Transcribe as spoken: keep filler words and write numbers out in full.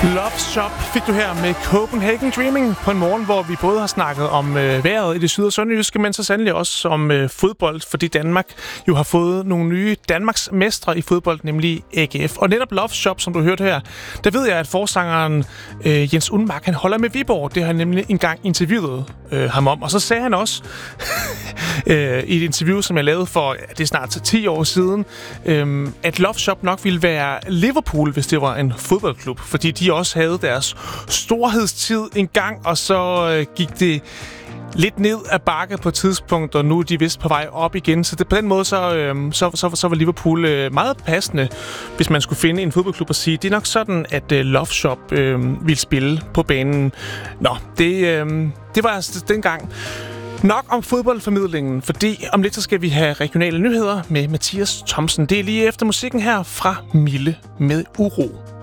Love Shop fik du her med Copenhagen Dreaming på en morgen, hvor vi både har snakket om øh, vejret i det syd- og sønderjyske, men så sandelig også om øh, fodbold, fordi Danmark jo har fået nogle nye Danmarks mestre i fodbold, nemlig A G F. Og netop Love Shop, som du hørte her, der ved jeg, at forsangeren øh, Jens Unmark, han holder med Viborg. Det har han nemlig engang interviewet øh, ham om. Og så sagde han også øh, i et interview, som jeg lavede for, ja, det er snart ti år siden, øh, at Love Shop nok ville være Liverpool, hvis det var en fodboldklub, fordi de også havde deres storhedstid en gang, og så øh, gik det lidt ned ad bakke på et tidspunkt, og nu er de vist på vej op igen. Så det, på den måde, så, øh, så, så, så var Liverpool øh, meget passende, hvis man skulle finde en fodboldklub og sige, det er nok sådan, at øh, Love Shop øh, ville spille på banen. Nå, det, øh, det var altså dengang. Nok om fodboldformidlingen, fordi om lidt så skal vi have regionale nyheder med Mathias Thomsen. Det er lige efter musikken her fra Mille med Uro.